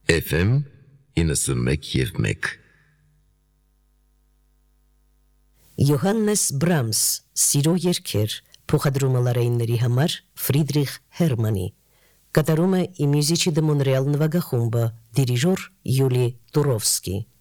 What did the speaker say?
FM 91.1 Յոհաննես Բրամս Սիրո երգեր փոխադրումալարայինների համար Ֆրիդրիխ Հերմանի կատարում է Իմյուզիչի դե Մոնրեալ նվագախումբը դիրիժոր Յուլի Տուրովսկի